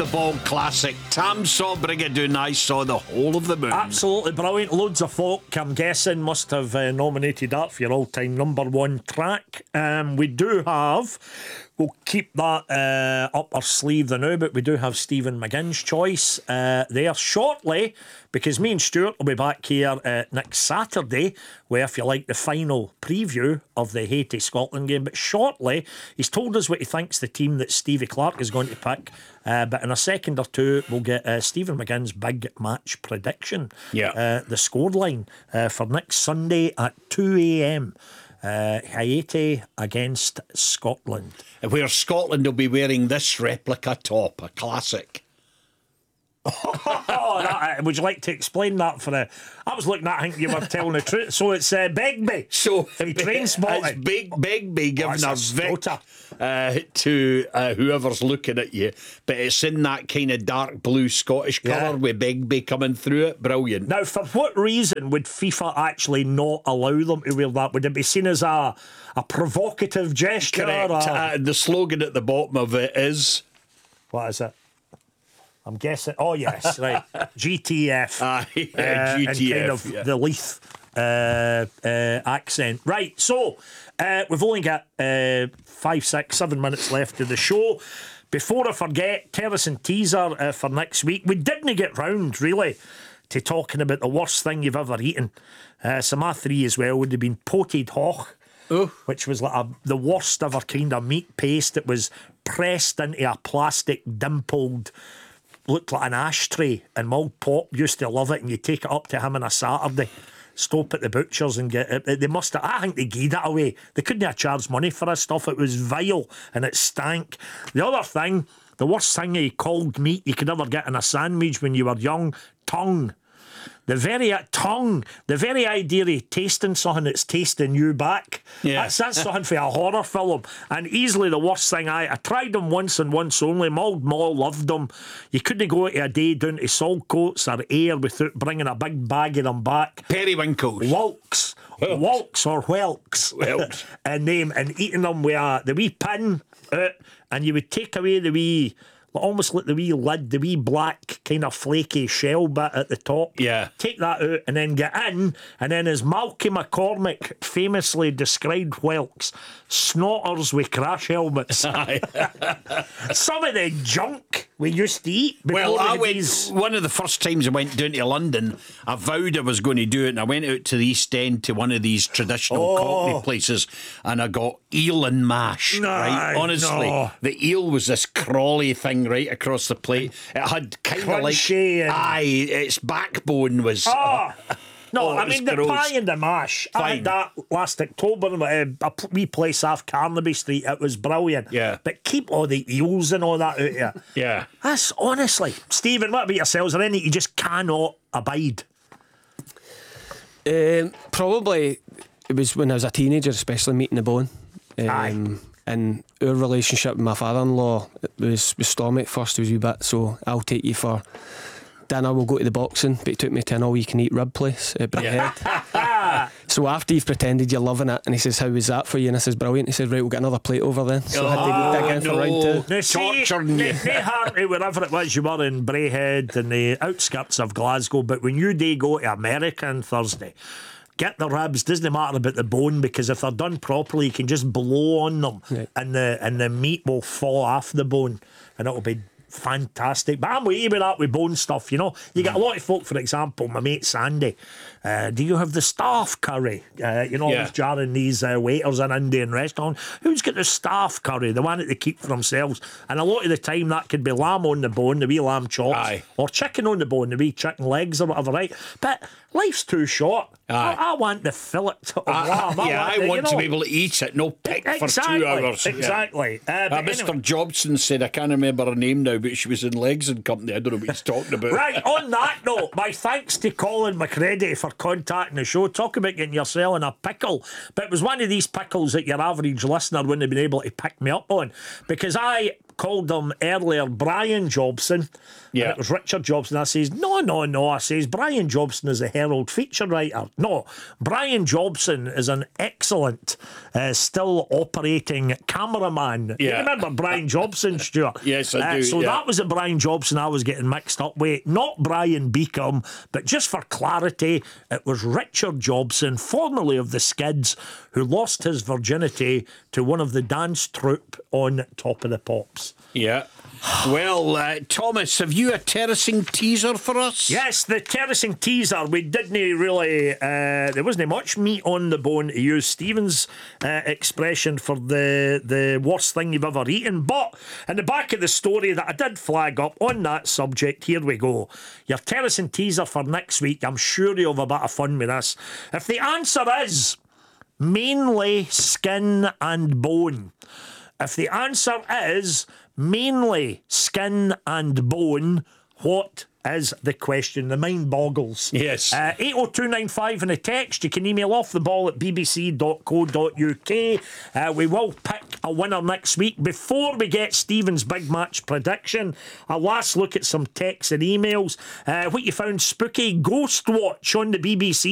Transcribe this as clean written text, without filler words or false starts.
the ball classic. Tam saw Brigadoon, I saw the whole of the moon. Absolutely brilliant. Loads of folk, I'm guessing, must have nominated that for your all-time number one track. We do have, we'll keep that up our sleeve the now, but we do have Stephen McGinn's choice there shortly, because me and Stuart will be back here next Saturday, where, if you like, the final preview of the Haiti-Scotland game. But shortly, he's told us what he thinks the team that Stevie Clark is going to pick. But in a second or two, we'll get Stephen McGinn's big match prediction. Yeah. The scoreline for next Sunday at 2 a.m. Haiti against Scotland. Where Scotland will be wearing this replica top, a classic. Would you like to explain that for the... I was looking at, I think you were telling the truth. So it's Begbie. So from Trainspotting. It's Begbie giving a vic to whoever's looking at you, but it's in that kind of dark blue Scottish colour with Begbie coming through it. Brilliant. Now, for what reason would FIFA actually not allow them to wear that? Would it be seen as a provocative gesture? Correct. The slogan at the bottom of it is... What is it? I'm guessing. Oh, yes, right. GTF. GTF. And kind of the Leith accent. Right, so we've only got 5, 6, 7 minutes left of the show. Before I forget, tell us and teaser for next week. We didn't get round, really, to talking about the worst thing you've ever eaten. So my 3 as well would have been potted hoch. Which was like the worst ever kind of meat paste. It was pressed into a plastic dimpled, looked like an ashtray, and my old pop used to love it, and you take it up to him on a Saturday, stop at the butcher's and get it. They must have, I think they gave it away. They couldn't have charged money for this stuff. It was vile and it stank. The other thing, the worst thing he called meat you could ever get in a sandwich when you were young, tongue. The very idea of tasting something that's tasting you back. Yeah. That's something for a horror film. And easily the worst thing. I tried them once and once only. My old ma loved them. You couldn't go to a day down to Saltcoats or Ayr without bringing a big bag of them back. Periwinkles. Whelks or whelks. And eating them with the wee pin out, and you would take away the wee... almost like the wee lid, the wee black kind of flaky shell bit at the top. Yeah. Take that out and then get in, and then as Malky McCormick famously described whelks, snotters with crash helmets. Some of the junk we used to eat. Well, one of the first times I went down to London, I vowed I was going to do it, and I went out to the East End to one of these traditional cockney places, and I got eel and mash. Right? Honestly, the eel was this crawly thing right across the plate. It had kind of like its backbone was. I mean the pie and the mash. I had that last October at a wee place off Carnaby Street. It was brilliant. Yeah. But keep all the eels and all that out here. Yeah. That's honestly, Stephen. What about yourselves? Are there any you just cannot abide? Probably it was when I was a teenager, especially meeting the bone. And our relationship with my father-in-law was stormy at first. It was a wee bit, so I'll take you for dinner, we'll go to the boxing, but he took me to an all-you-can-eat rib place at Brickhead. So after you've pretended you're loving it, and he says, how was that for you? And I says, brilliant. He says, right, we'll get another plate over then. So I had to dig in for round 2. Torturing you. Harty, wherever it was you were in Braehead and the outskirts of Glasgow, but when you do go to America on Thursday, get the ribs, doesn't matter about the bone, because if they're done properly you can just blow on them, and the meat will fall off the bone and it'll be fantastic. But I'm with you with that with bone stuff, you know. You get a lot of folk, for example, my mate Sandy, do you have the staff curry? Always jarring these waiters in Indian restaurant. Who's got the staff curry? The one that they keep for themselves. And a lot of the time that could be lamb on the bone, the wee lamb chops, or chicken on the bone, the wee chicken legs or whatever, right? But life's too short. I want the fillet of lamb. I want to be able to eat it, no pick for 2 hours. Exactly. Mr. Jobson said, I can't remember her name now, but she was in Legs and Company. I don't know what he's talking about. Right, on that note, my thanks to Colin McCready for contacting the show. Talk about getting yourself in a pickle. But it was one of these pickles that your average listener wouldn't have been able to pick me up on, because I called him earlier Brian Jobson. Yeah. And it was Richard Jobson. I says, no. I says, Brian Jobson is a Herald feature writer. No, Brian Jobson is an excellent, still operating cameraman. Yeah. You remember Brian Jobson, Stuart? Yes, I do. So that was the Brian Jobson I was getting mixed up with. Not Brian Beacom, but just for clarity, it was Richard Jobson, formerly of the Skids, who lost his virginity to one of the dance troupe on Top of the Pops. Yeah. Well, Thomas, have you a terracing teaser for us? Yes, the terracing teaser. We didn't really. There wasn't much meat on the bone, to use Stephen's expression for the worst thing you've ever eaten. But in the back of the story that I did flag up on that subject, here we go. Your terracing teaser for next week. I'm sure you'll have a bit of fun with this. If the answer is mainly skin and bone, if the answer is mainly skin and bone, what is the question? The mind boggles. Yes. 80295 in a text. You can email off the ball at bbc.co.uk. We will pick a winner next week. Before we get Stephen's big match prediction, a last look at some texts and emails. What you found spooky? Ghost Watch on the BBC.